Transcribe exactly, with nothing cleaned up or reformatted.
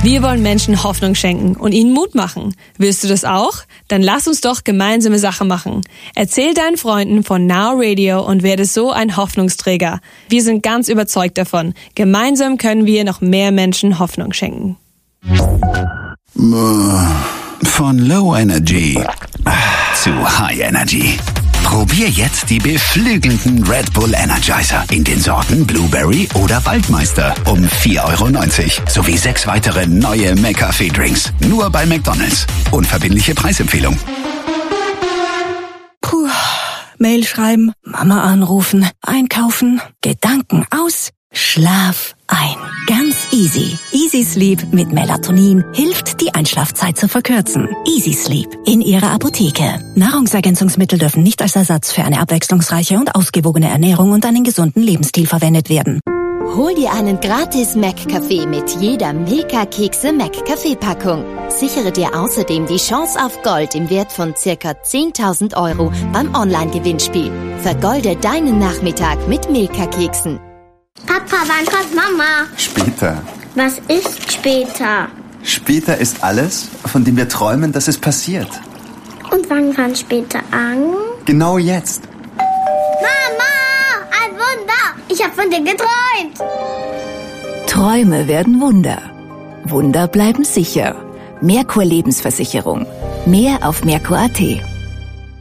Wir wollen Menschen Hoffnung schenken und ihnen Mut machen. Willst du das auch? Dann lass uns doch gemeinsame Sache machen. Erzähl deinen Freunden von Now Radio und werde so ein Hoffnungsträger. Wir sind ganz überzeugt davon. Gemeinsam können wir noch mehr Menschen Hoffnung schenken. Von Low Energy zu High Energy. Probier jetzt die beflügelnden Red Bull Energizer in den Sorten Blueberry oder Waldmeister um vier Euro neunzig sowie sechs weitere neue McCafé-Drinks. Nur bei McDonald's. Unverbindliche Preisempfehlung. Puh, Mail schreiben, Mama anrufen, einkaufen, Gedanken aus, Schlaf ein. Ganz easy. Easy Sleep mit Melatonin hilft, die Einschlafzeit zu verkürzen. Easy Sleep in Ihrer Apotheke. Nahrungsergänzungsmittel dürfen nicht als Ersatz für eine abwechslungsreiche und ausgewogene Ernährung und einen gesunden Lebensstil verwendet werden. Hol dir einen gratis Mac-Kaffee mit jeder Milka-Kekse Mac-Kaffee-Packung. Sichere dir außerdem die Chance auf Gold im Wert von circa zehntausend Euro beim Online-Gewinnspiel. Vergolde deinen Nachmittag mit Milka-Keksen. Papa, wann kommt Mama? Später. Was ist später? Später ist alles, von dem wir träumen, dass es passiert. Und wann fängt später an? Genau jetzt. Mama, ein Wunder! Ich habe von dir geträumt. Träume werden Wunder. Wunder bleiben sicher. Merkur Lebensversicherung. Mehr auf merkur punkt at.